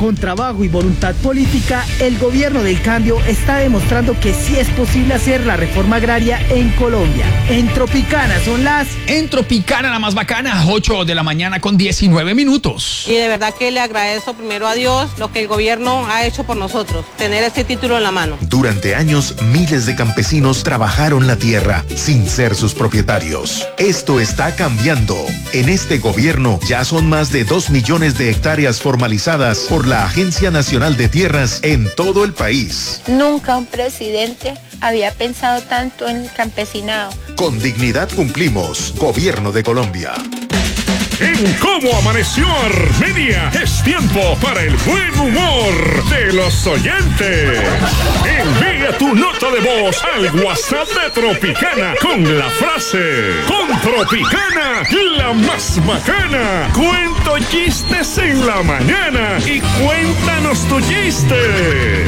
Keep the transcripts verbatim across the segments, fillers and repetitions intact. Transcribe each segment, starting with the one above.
Con trabajo y voluntad política, el gobierno del cambio está demostrando que sí es posible hacer la reforma agraria en Colombia. En Tropicana son las... En Tropicana, la más bacana, ocho de la mañana con diecinueve minutos. Y de verdad que le agradezco primero a Dios lo que el gobierno ha hecho por nosotros, tener este título en la mano. Durante años, miles de campesinos trabajaron la tierra sin ser sus propietarios. Esto está cambiando. En este gobierno ya son más de dos millones de hectáreas formalizadas por la Agencia Nacional de Tierras en todo el país. Nunca un presidente había pensado tanto en el campesinado. Con dignidad cumplimos. Gobierno de Colombia. En Cómo Amaneció Armenia es tiempo para el buen humor de los oyentes. Envía tu nota de voz al WhatsApp de Tropicana con la frase: con Tropicana, la más bacana. Cuento chistes en la mañana y cuéntanos tu chiste.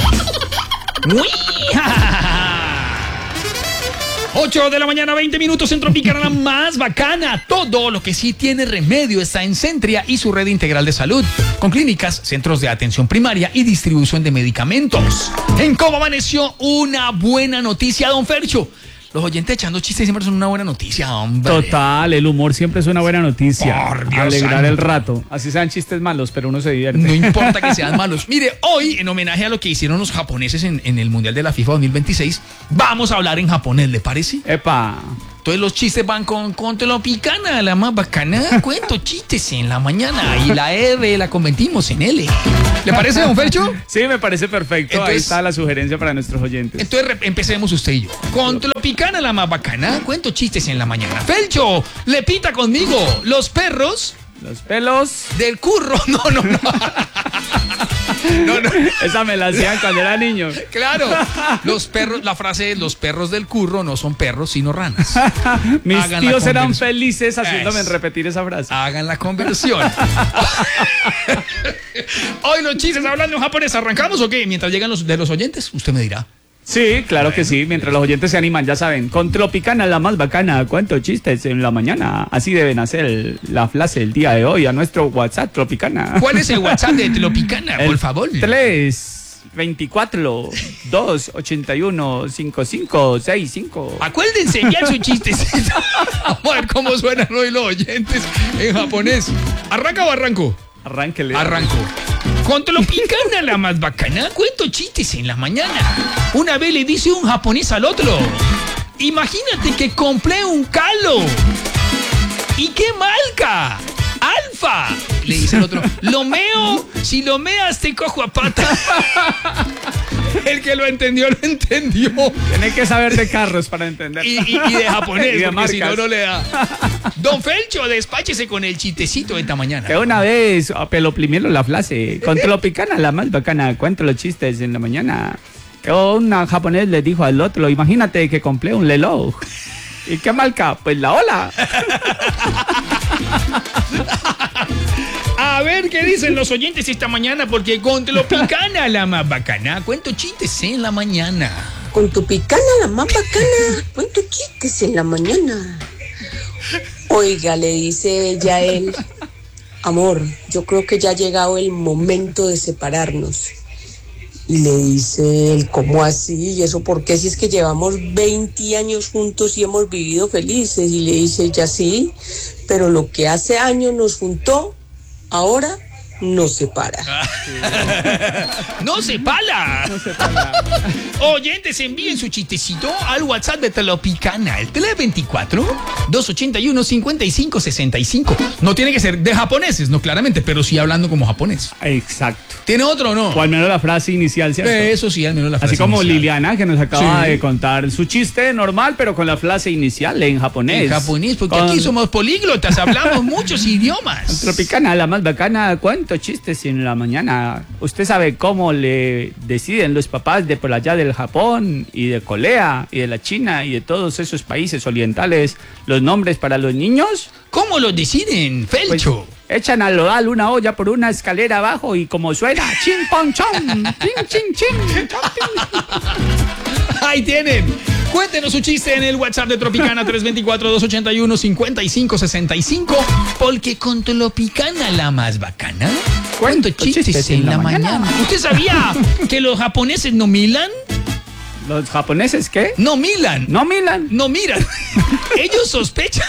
ocho de la mañana, veinte minutos en Tropicana, la más bacana. Todo lo que sí tiene remedio está en Centria y su red integral de salud, con clínicas, centros de atención primaria y distribución de medicamentos. En Cómo Amaneció, una buena noticia, don Fercho. Los oyentes echando chistes siempre son una buena noticia, hombre. Total, el humor siempre es una buena noticia. Por Dios Alegrar santo. el rato. Así sean chistes malos, pero uno se divierte. No importa que sean malos. Mire, hoy, en homenaje a lo que hicieron los japoneses en, en el Mundial de la FIFA dos mil veintiséis, vamos a hablar en japonés, ¿le parece? Epa. Entonces los chistes van con, con Tropicana, la más bacana. Cuento chistes en la mañana y la R la convertimos en L. ¿Le parece, don Fercho? Sí, me parece perfecto. Entonces, ahí está la sugerencia para nuestros oyentes. Entonces re- empecemos usted y yo. Con Tropicana, la más bacana. Cuento chistes en la mañana. Fercho, le pita conmigo. Los perros... Los pelos del curro. No, no, no. No, no. Esa me la hacían cuando era niño. Claro. Los perros, la frase es: los perros del curro no son perros, sino ranas. Mis Hagan tíos la eran conversión. felices haciéndome Es. repetir esa frase. Hagan la conversión. Hoy los chistes hablando en japonés. ¿Arrancamos o qué? Mientras llegan los de los oyentes, usted me dirá. Sí, claro que sí. Mientras los oyentes se animan, ya saben. Con Tropicana, la más bacana. ¿Cuántos chistes en la mañana? Así deben hacer el- la frase el día de hoy a nuestro WhatsApp Tropicana. ¿Cuál es el WhatsApp de Tropicana, por favor? tres veinticuatro dos ochenta y uno cincuenta y cinco sesenta y cinco. Acuérdense enviar sus chistes. Vamos a ver cómo suenan hoy los oyentes en japonés. ¿Arranca o arranco? Arránquele. Arranco. Con Tropicana, la más bacana, cuento chistes en la mañana. Una vez le dice un japonés al otro: imagínate que compré un calo. ¿Y qué marca? Alfa. Le dice el otro: lo meo, si lo meas te cojo a pata. El que lo entendió, lo entendió. Tienes que saber de carros para entender. Y, y- y de japonés, Y de porque si no, marcas. no le da. Don Felcho, despáchese con el chistecito de esta mañana. Que una vez, a pelo primero la frase, con Tropicana, la más bacana, cuento los chistes en la mañana. Que una japonés le dijo al otro: imagínate que compré un reloj. ¿Y qué marca? Pues la ola. A ver qué dicen los oyentes esta mañana, porque con Tropicana, la más bacana, cuento chistes en la mañana. Con tu picana, la más bacana, cuento chistes en la mañana. Oiga, le dice ella a él: amor, yo creo que ya ha llegado el momento de separarnos. Y le dice él: ¿cómo así? ¿Y eso por qué? Si es que llevamos veinte años juntos y hemos vivido felices. Y le dice ella: sí, pero lo que hace años nos juntó, ahora nos separa. ¡No se pala! No se pala. Oyentes, envíen su chistecito al WhatsApp de Tropicana, el tres veinticuatro dos ochenta y uno cincuenta y cinco sesenta y cinco. No tiene que ser de japoneses, no claramente, pero sí hablando como japonés. Exacto. ¿Tiene otro o no? O al menos la frase inicial, ¿cierto? Eso sí, al menos la frase Así como inicial. Liliana, que nos acaba Sí. de contar su chiste normal, pero con la frase inicial en japonés. En japonés, porque Con aquí somos políglotas, hablamos muchos idiomas. Tropicana, la más bacana, ¿cuántos chistes en la mañana? ¿Usted sabe cómo le deciden los papás de por allá del Japón y de Corea y de la China y de todos esos países orientales los nombres para los niños? ¿Cómo lo deciden, Pues, Felcho? echan al lodal una olla por una escalera abajo y como suena, chin pon chon, chin chin chin, chon, chin. Ahí tienen. Cuéntenos su chiste en el WhatsApp de Tropicana tres veinticuatro dos ochenta y uno cincuenta y cinco sesenta y cinco, porque con Tropicana, la más bacana, Cuento chistes en la mañana. ¿Usted sabía que los japoneses no miran? ¿Los japoneses qué? No miran. No miran. No miran. Ellos sospechan.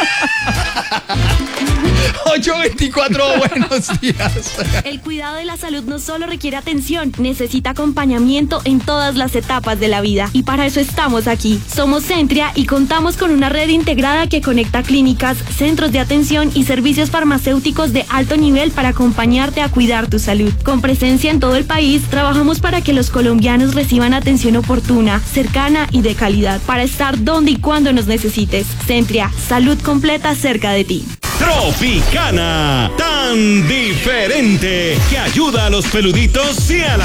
ocho veinticuatro, buenos días. El cuidado de la salud no solo requiere atención, necesita acompañamiento en todas las etapas de la vida. Y para eso estamos aquí. Somos Centria y contamos con una red integrada que conecta clínicas, centros de atención y servicios farmacéuticos de alto nivel para acompañarte a cuidar tu salud. Con presencia en todo el país, trabajamos para que los colombianos reciban atención oportuna, cercana y de calidad, para estar donde y cuando nos necesites. Centria, salud completa cerca de ti. Tropicana, tan diferente que ayuda a los peluditos y a la